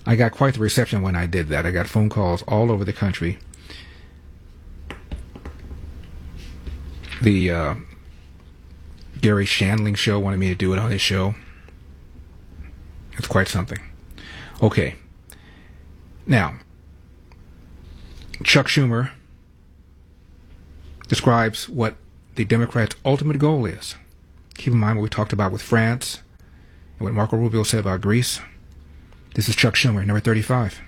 I got quite the reception when I did that. I got phone calls all over the country. The Gary Shandling show wanted me to do it on his show. It's quite something. Okay. Now, Chuck Schumer describes what the Democrats' ultimate goal is. Keep in mind what we talked about with France and what Marco Rubio said about Greece. This is Chuck Schumer, number 35.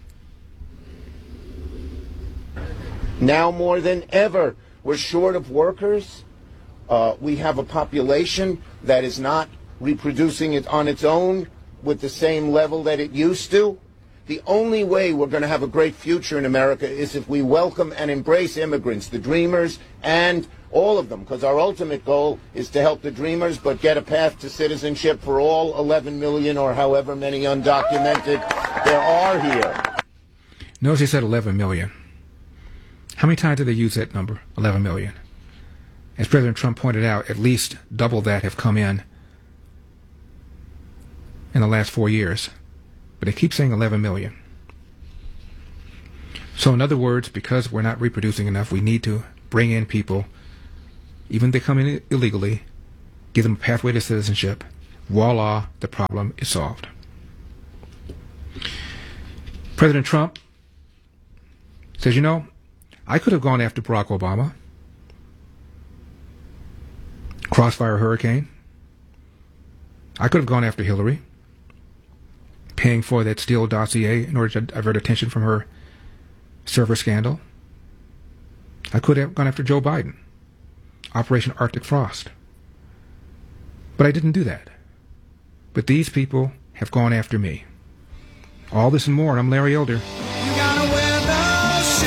Now more than ever, we're short of workers. We have a population that is not reproducing it on its own with the same level that it used to. The only way we're going to have a great future in America is if we welcome and embrace immigrants, the dreamers, and all of them, because our ultimate goal is to help the dreamers, but get a path to citizenship for all 11 million or however many undocumented there are here. Notice he said 11 million. How many times did they use that number, 11 million? As President Trump pointed out, at least double that have come in the last 4 years. But they keep saying 11 million. So in other words, because we're not reproducing enough, we need to bring in people, even if they come in illegally, give them a pathway to citizenship. Voila, the problem is solved. President Trump says, you know, I could have gone after Barack Obama. Crossfire hurricane. I could have gone after Hillary, paying for that Steele dossier in order to divert attention from her server scandal. I could have gone after Joe Biden, Operation Arctic Frost. But I didn't do that. But these people have gone after me. All this and more, and I'm Larry Elder. You gotta wear those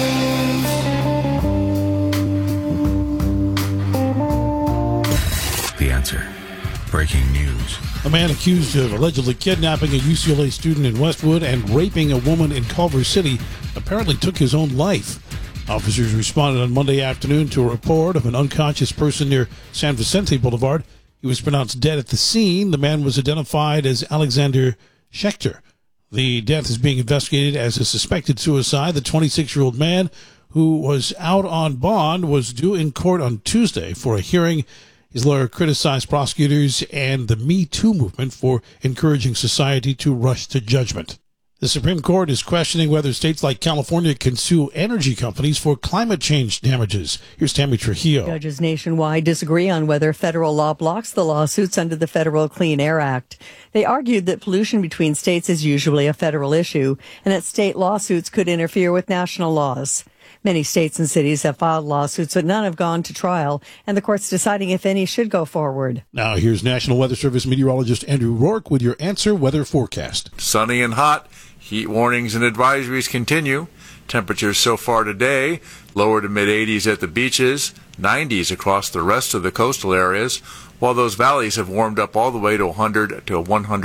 shoes. The Answer. Breaking news. A man accused of allegedly kidnapping a UCLA student in Westwood and raping a woman in Culver City apparently took his own life. Officers responded on Monday afternoon to a report of an unconscious person near San Vicente Boulevard. He was pronounced dead at the scene. The man was identified as Alexander Schechter. The death is being investigated as a suspected suicide. The 26-year-old man, who was out on bond, was due in court on Tuesday for a hearing. His lawyer criticized prosecutors and the Me Too movement for encouraging society to rush to judgment. The Supreme Court is questioning whether states like California can sue energy companies for climate change damages. Here's Tammy Trujillo. Judges nationwide disagree on whether federal law blocks the lawsuits under the Federal Clean Air Act. They argued that pollution between states is usually a federal issue and that state lawsuits could interfere with national laws. Many states and cities have filed lawsuits, but none have gone to trial, and the court's deciding if any should go forward. Now here's National Weather Service meteorologist Andrew Rourke with your Answer weather forecast. Sunny and hot. Heat warnings and advisories continue. Temperatures so far today, lower to mid-80s at the beaches, 90s across the rest of the coastal areas, while those valleys have warmed up all the way to 100 to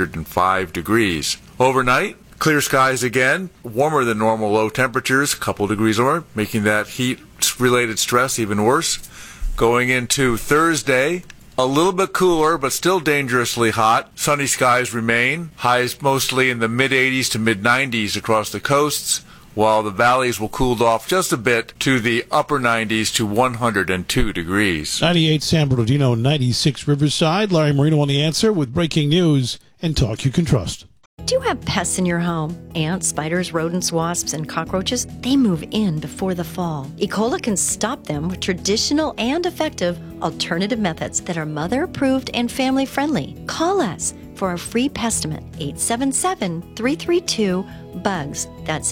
105 degrees. Overnight, clear skies again, warmer than normal low temperatures, a couple degrees warmer, making that heat-related stress even worse. Going into Thursday, a little bit cooler, but still dangerously hot. Sunny skies remain. Highs mostly in the mid-80s to mid-90s across the coasts, while the valleys will cool off just a bit to the upper 90s to 102 degrees. 98 San Bernardino, 96 Riverside. Larry Marino on The Answer with breaking news and talk you can trust. Do you have pests in your home? Ants, spiders, rodents, wasps, and cockroaches? They move in before the fall. E. coli can stop them with traditional and effective alternative methods that are mother-approved and family-friendly. Call us for a free pestimate, 877-332-BUGS. That's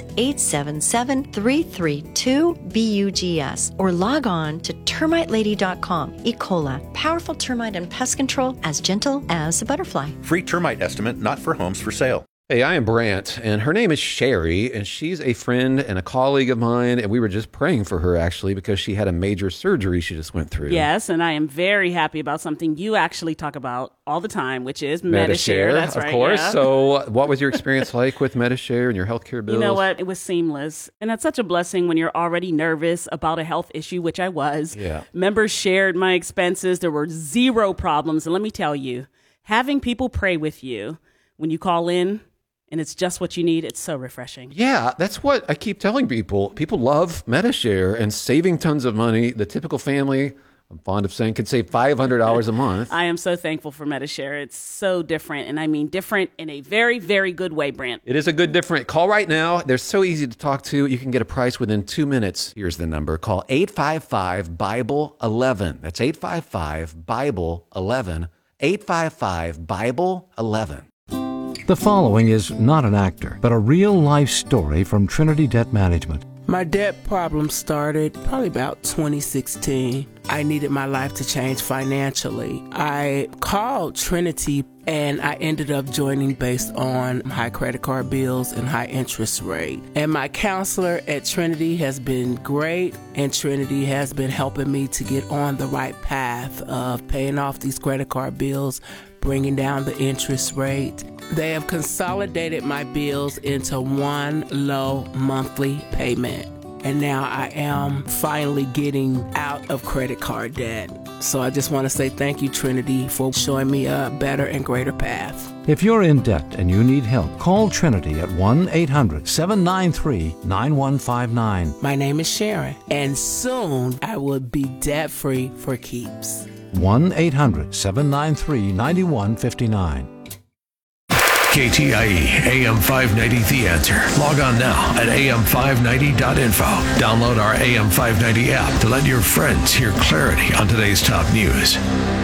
877-332-BUGS. Or log on to termitelady.com. E. coli, powerful termite and pest control as gentle as a butterfly. Free termite estimate, not for homes for sale. Hey, I am Brant, and her name is Sherry, and she's a friend and a colleague of mine, and we were just praying for her, actually, because she had a major surgery she just went through. Yes, and I am very happy about something you actually talk about all the time, which is Medi-Share. That's right, of course. Yeah. So what was your experience like with Medi-Share and your healthcare bills? You know what? It was seamless, and it's such a blessing when you're already nervous about a health issue, which I was. Yeah. Members shared my expenses. There were zero problems, and let me tell you, having people pray with you when you call in and it's just what you need. It's so refreshing. Yeah, that's what I keep telling people. People love Medi-Share and saving tons of money. The typical family, I'm fond of saying, could save $500 a month. I am so thankful for Medi-Share. It's so different, and I mean different in a very, very good way, Brent. It is a good different. Call right now. They're so easy to talk to. You can get a price within 2 minutes. Here's the number. Call 855-BIBLE-11. That's 855-BIBLE-11. 855-BIBLE-11. The following is not an actor, but a real-life story from Trinity Debt Management. My debt problem started probably about 2016. I needed my life to change financially. I called Trinity and I ended up joining based on high credit card bills and high interest rate. And my counselor at Trinity has been great, and Trinity has been helping me to get on the right path of paying off these credit card bills, bringing down the interest rate. They have consolidated my bills into one low monthly payment. And now I am finally getting out of credit card debt. So I just want to say thank you, Trinity, for showing me a better and greater path. If you're in debt and you need help, call Trinity at 1-800-793-9159. My name is Sharon, and soon I will be debt-free for keeps. 1-800-793-9159. KTIE AM 590 The Answer. Log on now at am590.info. Download our AM 590 app to let your friends hear clarity on today's top news.